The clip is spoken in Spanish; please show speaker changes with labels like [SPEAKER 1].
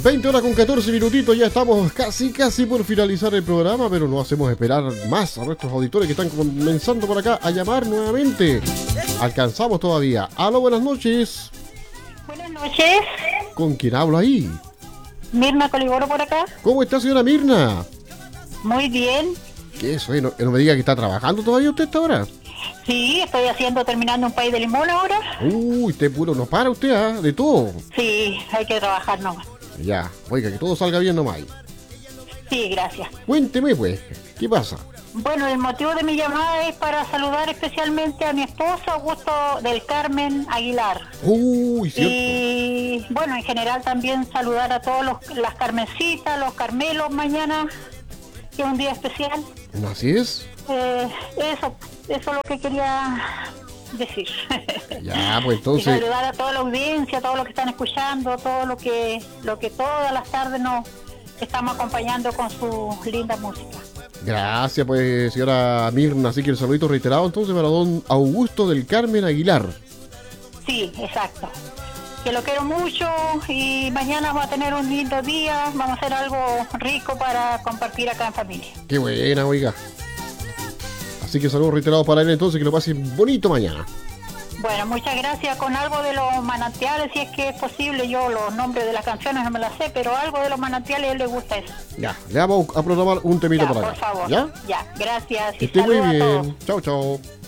[SPEAKER 1] 20 horas con 14 minutitos, ya estamos casi por finalizar el programa, pero no hacemos esperar más a nuestros auditores que están comenzando por acá a llamar nuevamente. Alcanzamos todavía. Aló, buenas noches.
[SPEAKER 2] Buenas noches.
[SPEAKER 1] ¿Con quién hablo ahí?
[SPEAKER 2] Mirna Coliboro por acá.
[SPEAKER 1] ¿Cómo está, señora Mirna?
[SPEAKER 2] Muy bien.
[SPEAKER 1] ¿Qué es eso? No me diga que está trabajando todavía usted esta hora.
[SPEAKER 2] Sí, estoy terminando un país de limón ahora.
[SPEAKER 1] Uy, usted puro, no para usted, ¿ah? De todo.
[SPEAKER 2] Sí, hay que trabajar nomás.
[SPEAKER 1] Ya, oiga, que todo salga bien nomás.
[SPEAKER 2] Sí, gracias.
[SPEAKER 1] Cuénteme, pues, ¿qué pasa?
[SPEAKER 2] Bueno, el motivo de mi llamada es para saludar especialmente a mi esposo, Augusto del Carmen Aguilar.
[SPEAKER 1] Uy, cierto.
[SPEAKER 2] Y bueno, en general también saludar a todos las Carmencitas, los Carmelos mañana, que es un día especial.
[SPEAKER 1] ¿Así es?
[SPEAKER 2] Eso es lo que quería decir.
[SPEAKER 1] Ya, pues entonces...
[SPEAKER 2] Y saludar a toda la audiencia, a todos los que están escuchando, todo lo que todas las tardes nos estamos acompañando con su linda música.
[SPEAKER 1] Gracias, pues, señora Mirna. Así que el saludito reiterado entonces para don Augusto del Carmen Aguilar.
[SPEAKER 2] Sí, exacto. Que lo quiero mucho y mañana vamos a tener un lindo día, vamos a hacer algo rico para compartir acá en familia.
[SPEAKER 1] Qué buena, oiga. Así que saludos reiterados para él entonces, que lo pasen bonito mañana.
[SPEAKER 2] Bueno, muchas gracias. Con algo de los manantiales, si es que es posible, yo los nombres de las canciones no me las sé, pero algo de los manantiales a él le gusta eso.
[SPEAKER 1] Ya, le vamos a programar un temito
[SPEAKER 2] ya,
[SPEAKER 1] para acá.
[SPEAKER 2] por favor.
[SPEAKER 1] ¿Ya?
[SPEAKER 2] Ya, gracias.
[SPEAKER 1] Que
[SPEAKER 2] Y
[SPEAKER 1] esté muy
[SPEAKER 2] saludos a todos.
[SPEAKER 1] bien. Chao, chao.